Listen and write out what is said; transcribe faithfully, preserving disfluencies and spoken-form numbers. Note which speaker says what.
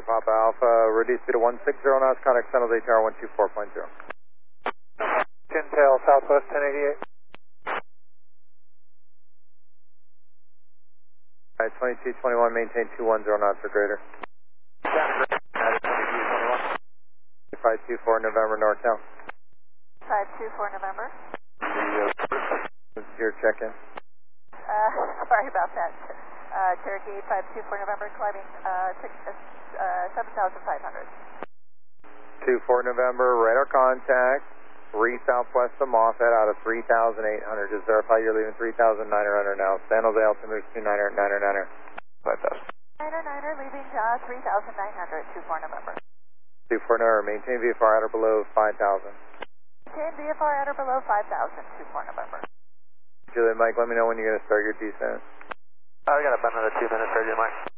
Speaker 1: Zero Papa Alpha, reduce speed to one sixty knots, contact San Jose Tower one two four point zero.
Speaker 2: Intel Southwest ten eighty-eight.
Speaker 1: Alright, twenty-two twenty-one, maintain two one zero knots or greater. five two four November, NorCal.
Speaker 3: five two four November.
Speaker 1: This is your check-in.
Speaker 3: Uh, sorry about that. Uh, Cherokee five two four November, climbing uh, six, uh, seven thousand five hundred.
Speaker 1: two four November, radar contact, three southwest of Moffett out of three thousand eight hundred. Just verify you're leaving three thousand nine hundred now. San Jose altimeter two niner niner niner. five thousand.
Speaker 3: niner niner, leaving uh, three thousand nine hundred, two four November.
Speaker 1: two four November, maintain V F R at or below five thousand.
Speaker 3: Maintain V F R at or below five thousand, two four November.
Speaker 1: Juliet Mike, let me know when you're going to start your descent.
Speaker 2: I got about another two minutes, ready, Mike.